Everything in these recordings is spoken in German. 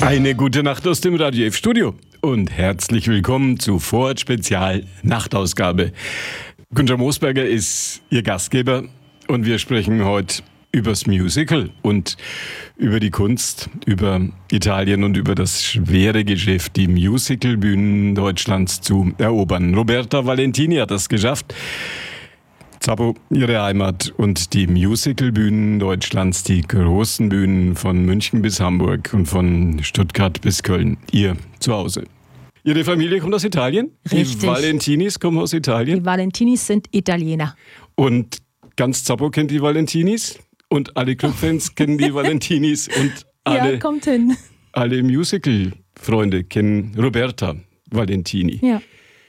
Eine gute Nacht aus dem Radio F Studio und herzlich willkommen zu Vorort Spezial Nachtausgabe. Günther Moosberger ist Ihr Gastgeber und wir sprechen heute übers Musical und über die Kunst, über Italien und über das schwere Geschäft, die Musicalbühnen Deutschlands zu erobern. Roberta Valentini hat das geschafft. Zappo, ihre Heimat und die Musicalbühnen Deutschlands, die großen Bühnen von München bis Hamburg und von Stuttgart bis Köln, ihr Zuhause. Ihre Familie kommt aus Italien? Richtig. Die Valentinis kommen aus Italien? Die Valentinis sind Italiener. Und ganz Zappo kennt die Valentinis und alle Clubfans kennen die Valentinis und Ja, kommt hin. alle Musical-Freunde kennen Roberta Valentini. Ja.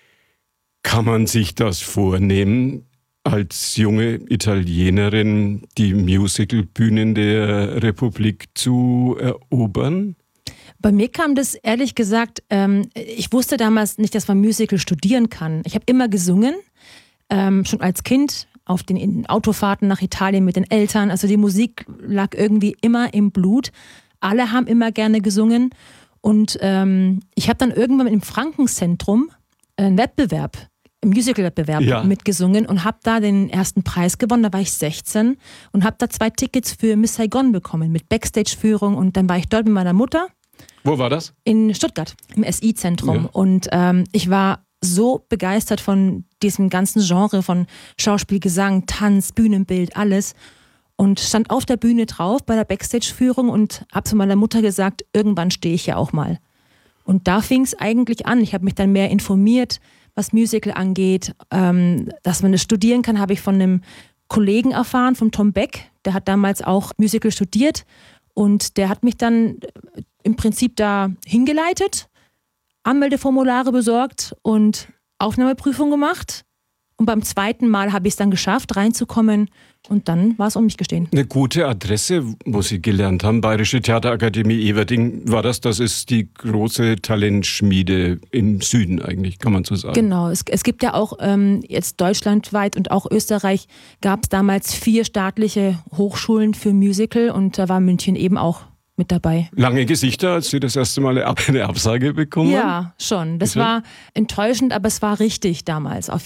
Kann man sich das vornehmen, als junge Italienerin die Musicalbühnen der Republik zu erobern? Bei mir kam das ehrlich gesagt, ich wusste damals nicht, dass man Musical studieren kann. Ich habe immer gesungen, schon als Kind auf den Autofahrten nach Italien mit den Eltern. Also die Musik lag irgendwie immer im Blut. Alle haben immer gerne gesungen. Und ich habe dann irgendwann im Frankenzentrum einen Wettbewerb, einen Musical-Wettbewerb mitgesungen und habe da den ersten Preis gewonnen. Da war ich 16 und habe da 2 Tickets für Miss Saigon bekommen mit Backstage-Führung. Und dann war ich dort mit meiner Mutter. Wo war das? In Stuttgart, im SI-Zentrum. Ja. Und ich war so begeistert von diesem ganzen Genre von Schauspiel, Gesang, Tanz, Bühnenbild, alles. Und stand auf der Bühne drauf bei der Backstage-Führung und habe zu meiner Mutter gesagt, irgendwann stehe ich ja auch mal. Und da fing es eigentlich an. Ich habe mich dann mehr informiert, was Musical angeht. Dass man das studieren kann, habe ich von einem Kollegen erfahren, von Tom Beck. Der hat damals auch Musical studiert. Und der hat mich dann im Prinzip da hingeleitet, Anmeldeformulare besorgt und Aufnahmeprüfung gemacht. Und beim zweiten Mal habe ich es dann geschafft, reinzukommen. Und dann war es um mich gestehen. Eine gute Adresse, wo Sie gelernt haben, Bayerische Theaterakademie Everding, war das? Das ist die große Talentschmiede im Süden eigentlich, kann man so sagen. Genau, es gibt ja auch jetzt deutschlandweit und auch Österreich gab es damals 4 staatliche Hochschulen für Musical und da war München eben auch mit dabei. Lange Gesichter, als Sie das erste Mal eine Absage bekommen haben? Ja, schon. Das war enttäuschend, aber es war richtig damals auf